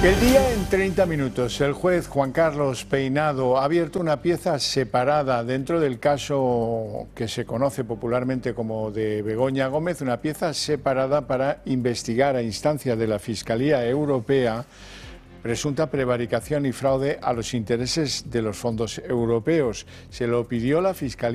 El día en 30 minutos. El juez Juan Carlos Peinado ha abierto una pieza separada dentro del caso que se conoce popularmente como de Begoña Gómez, una pieza separada para investigar a instancia de la Fiscalía Europea presunta prevaricación y fraude a los intereses de los fondos europeos. Se lo pidió la Fiscalía